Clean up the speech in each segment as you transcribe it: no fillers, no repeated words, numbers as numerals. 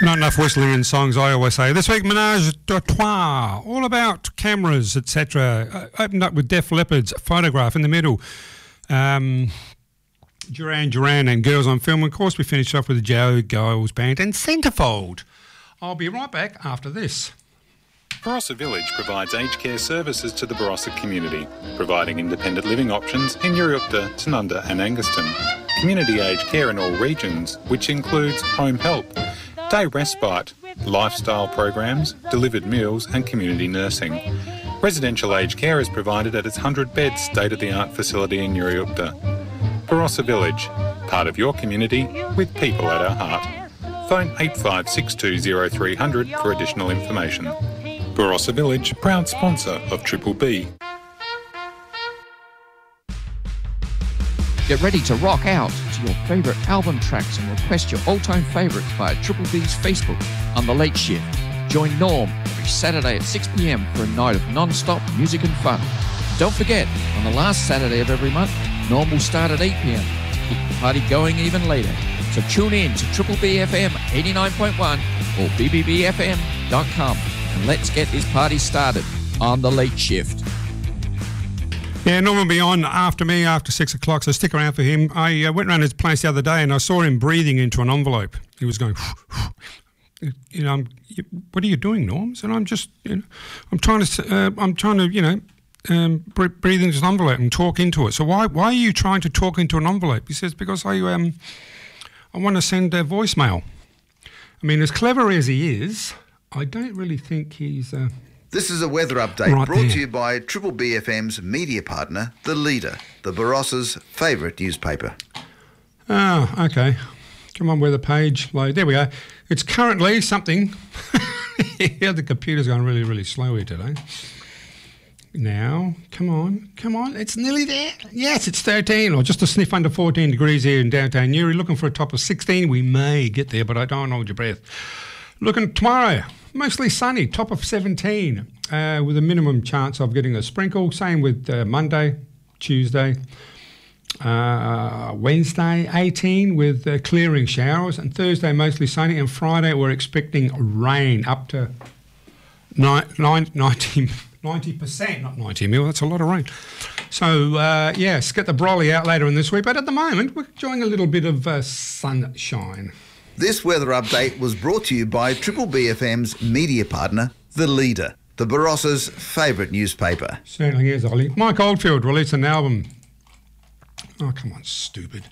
Not enough whistling in songs, I always say. This week, Menage a Trois, all about cameras, etc. Opened up with Def Leppard's Photograph in the middle. Duran Duran and Girls on Film. Of course, we finished off with the Joe Giles Band and Centerfold. I'll be right back after this. Barossa Village provides aged care services to the Barossa community, providing independent living options in Uriukta, Tanunda and Anguston. Community aged care in all regions, which includes home help, day respite, lifestyle programs, delivered meals and community nursing. Residential aged care is provided at its 100-bed state-of-the-art facility in Uriukta. Barossa Village, part of your community with people at our heart. Phone 85620300 for additional information. Barossa Village, proud sponsor of Triple B. Get ready to rock out to your favourite album tracks and request your all-time favourites via Triple B's Facebook on The Late Shift. Join Norm every Saturday at 6 p.m. for a night of non-stop music and fun. Don't forget, on the last Saturday of every month, Norm will start at 8 p.m. to keep the party going even later. So tune in to Triple B FM 89.1 or bbbfm.com and let's get this party started on The Late Shift. Yeah, Norm will be on after me after 6 o'clock, so stick around for him. I went around his place the other day and I saw him breathing into an envelope. He was going, you know, what are you doing, Norm? And I'm just, you know, I'm trying to, you know, breathe into an envelope and talk into it. So why are you trying to talk into an envelope? He says, because I want to send a voicemail. I mean, as clever as he is, I don't really think he's... This is a weather update brought to you by Triple B FM's media partner, The Leader, the Barossa's favourite newspaper. Oh, okay. Come on, weather page. Load. There we go. It's currently something... Yeah, the computer's going really, really slow here today. Now, come on. It's nearly there. Yes, it's 13 or just a sniff under 14 degrees here in downtown Newry. Looking for a top of 16. We may get there, but I don't hold your breath. Looking tomorrow, mostly sunny, top of 17 with a minimum chance of getting a sprinkle. Same with Monday, Tuesday, Wednesday, 18 with clearing showers. And Thursday, mostly sunny. And Friday, we're expecting rain up to 90%, not 90 mil, that's a lot of rain. So, yes, get the brolly out later in this week, but at the moment, we're enjoying a little bit of sunshine. This weather update was brought to you by Triple B FM's media partner, The Leader, the Barossa's favourite newspaper. Certainly is, Ollie. Mike Oldfield released an album. Oh, come on, stupid.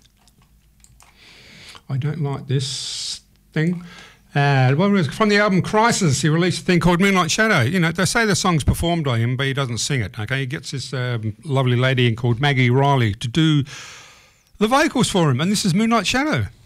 I don't like this thing. From the album Crisis, he released a thing called Moonlight Shadow. You know, they say the song's performed by him, but he doesn't sing it, okay? He gets this lovely lady called Maggie Riley to do the vocals for him, and this is Moonlight Shadow.